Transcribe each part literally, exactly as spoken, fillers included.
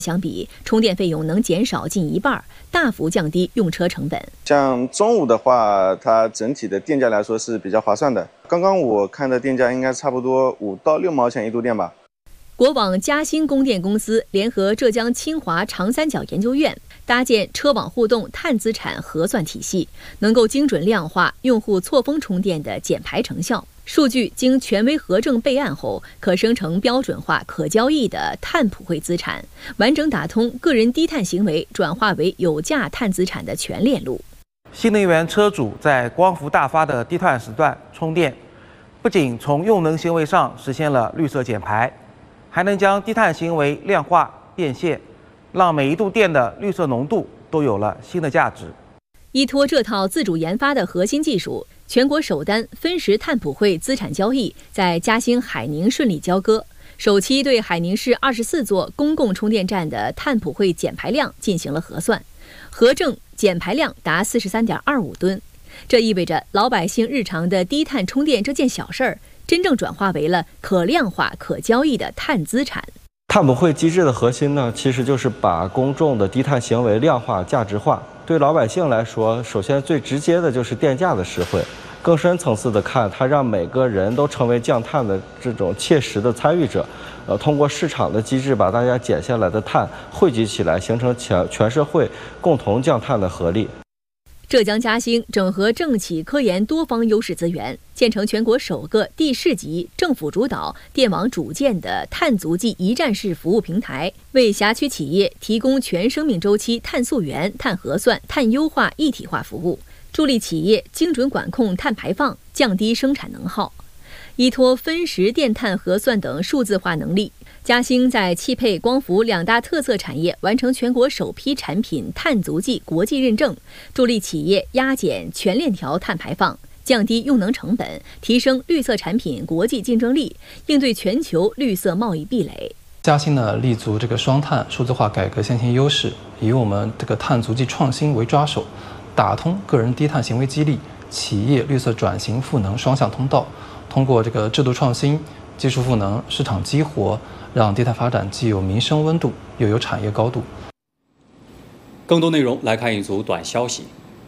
相比，充电费用能减少近一半，大幅降低用车成本。 像中午的话，它整体的电价来说是比较划算的。刚刚我看的电价应该差不多五到六毛钱一度电吧。 国网嘉兴供电公司联合浙江清华长三角研究院搭建车网互动碳资产核算体系，能够精准量化用户错峰充电的减排成效。数据经权威核证备案后，可生成标准化、可交易的碳普惠资产，完整打通个人低碳行为转化为有价碳资产的全链路。 新能源车主在光伏大发的低碳时段充电，不仅从用能行为上实现了绿色减排，还能将低碳行为量化变现，让每一度电的绿色浓度都有了新的价值。 依托这套自主研发的核心技术，全国首单分时碳普惠资产交易在嘉兴海宁顺利交割，首期对海宁市二十四座公共充电站的碳普惠减排量进行了核算，核证减排量达四十三点二五吨。这意味着老百姓日常的低碳充电这件小事儿，真正转化为了可量化、可交易的碳资产。 碳普惠机制的核心呢，其实就是把公众的低碳行为量化、价值化。对老百姓来说，首先最直接的就是电价的实惠，更深层次的看，它让每个人都成为降碳的这种切实的参与者。呃，通过市场的机制，把大家减下来的碳汇集起来，形成全全社会共同降碳的合力。 浙江嘉兴整合政企科研多方优势资源，建成全国首个地市级政府主导、电网主建的碳足迹一站式服务平台，为辖区企业提供全生命周期碳溯源、碳核算、碳优化一体化服务，助力企业精准管控碳排放，降低生产能耗。依托分时电碳核算等数字化能力，嘉兴在汽配、光伏两大特色产业完成全国首批产品碳足迹国际认证，助力企业压减全链条碳排放，降低用能成本，提升绿色产品国际竞争力，应对全球绿色贸易壁垒。 嘉兴呢，立足这个双碳数字化改革先行优势，以我们这个碳足迹创新为抓手，打通个人低碳行为激励、企业绿色转型赋能双向通道。通过这个制度创新、技术赋能、市场激活，让低碳发展既有民生温度，又有产业高度。 更多内容来看一组短消息。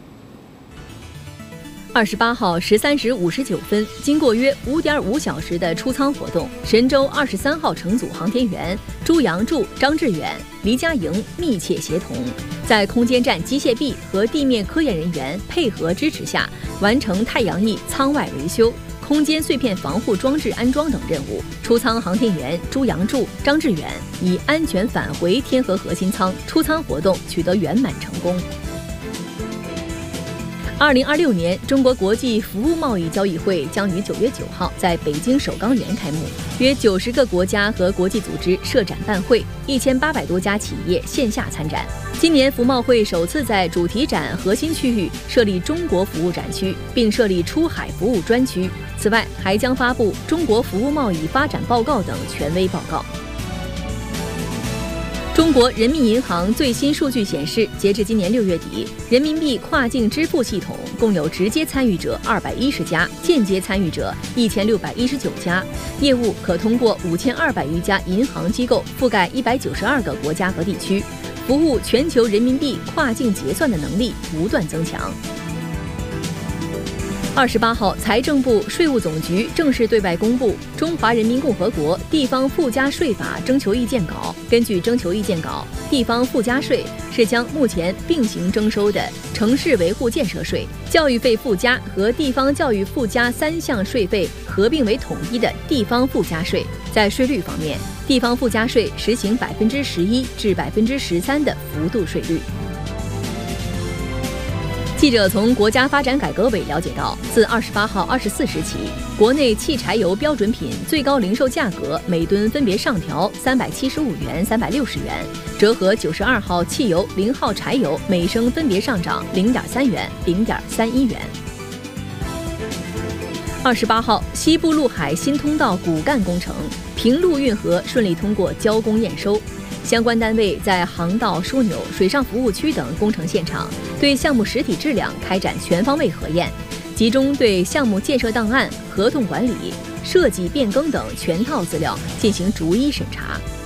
二十八号十三时五十九分，经过约五点五小时的出舱活动，神舟二十三号乘组航天员朱杨柱、张志远、黎佳莹密切协同，在空间站机械臂和地面科研人员配合支持下，完成太阳翼舱外维修、空间碎片防护装置安装等任务。出舱航天员朱杨柱、张志远以安全返回天河核心舱出舱活动取得圆满成功。二零二六年中国国际服务贸易交易会将于九月九号在北京首钢园开幕，约九十个国家和国际组织设展办会，一千八百多家企业线下参展。今年服贸会首次在主题展核心区域设立中国服务展区，并设立出海服务专区。此外，还将发布中国服务贸易发展报告等权威报告。中国人民银行最新数据显示，截至今年六月底，人民币跨境支付系统共有直接参与者二百一十家，间接参与者一千六百一十九家，业务可通过五千二百余家银行机构，覆盖一百九十二个国家和地区，服务全球人民币跨境结算的能力不断增强。二十八号，财政部、税务总局正式对外公布《中华人民共和国地方附加税法》征求意见稿。根据征求意见稿，地方附加税是将目前并行征收的城市维护建设税、教育费附加和地方教育附加三项税费合并为统一的地方附加税。在税率方面，地方附加税实行百分之十一至百分之十三的幅度税率。记者从国家发展改革委了解到，自二十八号二十四时起，国内汽柴油标准品最高零售价格每吨分别上调三百七十五元、三百六十元，折合九十二号汽油、零号柴油每升分别上涨零点三元、零点三一元。二十八号，西部陆海新通道骨干工程平陆运河顺利通过交工验收。相关单位在航道枢纽、水上服务区等工程现场对项目实体质量开展全方位核验，集中对项目建设档案、合同管理、设计变更等全套资料进行逐一审查。